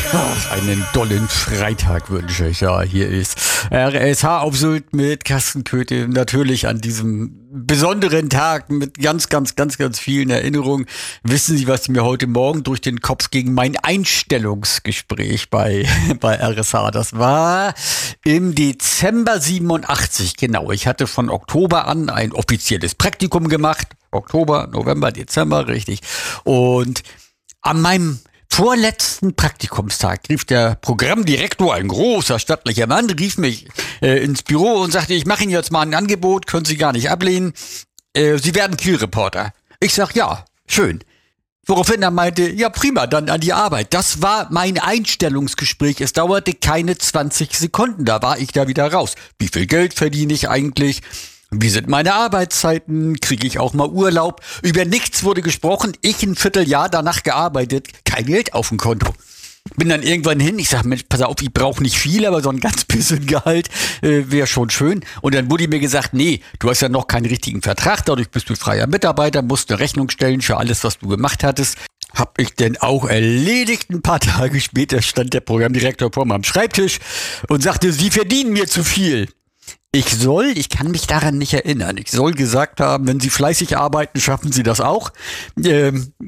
Ach, einen dollen Freitag wünsche ich. Ja, hier ist RSH auf Sylt mit Carsten Köthe. Natürlich an diesem besonderen Tag mit ganz vielen Erinnerungen. Wissen Sie, was mir heute Morgen durch den Kopf ging? Mein Einstellungsgespräch bei RSH. Das war im Dezember 87. Genau. Ich hatte von Oktober an ein offizielles Praktikum gemacht. Oktober, November, Dezember, richtig. Und an meinem vorletzten Praktikumstag rief der Programmdirektor, ein großer stattlicher Mann, rief mich ins Büro und sagte, ich mache Ihnen jetzt mal ein Angebot, können Sie gar nicht ablehnen. Sie werden Kielreporter. Ich sag, ja, schön. Woraufhin er meinte, ja prima, dann an die Arbeit. Das war mein Einstellungsgespräch. Es dauerte keine 20 Sekunden, da war ich da wieder raus. Wie viel Geld verdiene ich eigentlich? Wie sind meine Arbeitszeiten? Kriege ich auch mal Urlaub? Über nichts wurde gesprochen. Ich ein Vierteljahr danach gearbeitet. Kein Geld auf dem Konto. Bin dann irgendwann hin. Ich sag, Mensch, pass auf, ich brauche nicht viel, aber so ein ganz bisschen Gehalt wäre schon schön. Und dann wurde mir gesagt, nee, du hast ja noch keinen richtigen Vertrag. Dadurch bist du freier Mitarbeiter, musst eine Rechnung stellen für alles, was du gemacht hattest. Hab ich denn auch erledigt. Ein paar Tage später stand der Programmdirektor vor meinem Schreibtisch und sagte, Sie verdienen mir zu viel. Ich kann mich daran nicht erinnern. Ich soll gesagt haben, wenn Sie fleißig arbeiten, schaffen Sie das auch.